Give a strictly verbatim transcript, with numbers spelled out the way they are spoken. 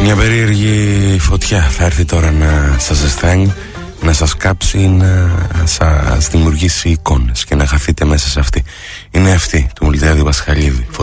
Μια περίεργη φωτιά θα έρθει τώρα να σας ζεστάνει, να σας κάψει, να σας δημιουργήσει εικόνες και να χαθείτε μέσα σε αυτή. Είναι αυτή του Μιλτάδη Πασχαλίδη.